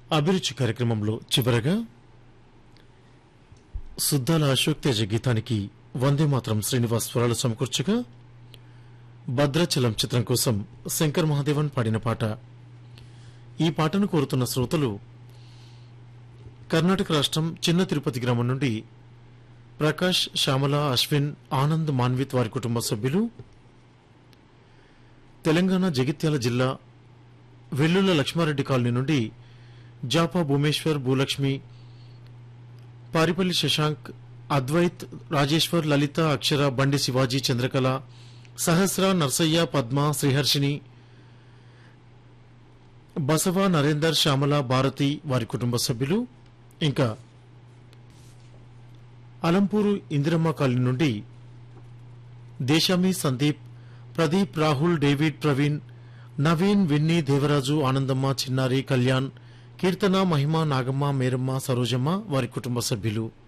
అభిరుచి కార్యక్రమంలో చివరగా సుద్దాల అశోక్ తేజ గీతానికి వందే మాత్రం శ్రీనివాస్ స్వరాలు సమకూర్చగా భద్రాచలం చిత్రం కోసం శంకర్ మహాదేవన్ పాడిన పాట. ఈ పాటను కోరుతున్న శ్రోతలు కర్ణాటక రాష్ట్రం చిన్న తిరుపతి గ్రామం నుండి ప్రకాష్, శ్యామల, అశ్విన్, ఆనంద్, మాన్విత్ వారి కుటుంబ సభ్యులు, తెలంగాణ జగిత్యాల జిల్లా వెల్లుల లక్ష్మారెడ్డి కాలనీ నుండి జాపా భూమేశ్వర్, భూలక్ష్మి, పారిపల్లి శశాంక్, అద్వైత్, రాజేశ్వర్, లలిత, అక్షర, బండి శివాజీ, చంద్రకళ, సహస్ర, నర్సయ్య, పద్మ, శ్రీహర్షిని, బసవ, నరేందర్, శ్యామల, భారతి వారి కుటుంబ సభ్యులు, ఇంకా అలంపూరు ఇందిరమ్మ కాలనీ నుండి దేశామి, సందీప్, ప్రదీప్, రాహుల్, డేవిడ్, ప్రవీణ్, నవీన్, విన్నీ, దేవరాజు, ఆనందమ్మ, చిన్నారి, కళ్యాణ్, కీర్తన, మహిమ, నాగమ్మ, మేరమ్మ, సరోజమ్మ వారి కుటుంబ సభ్యులు.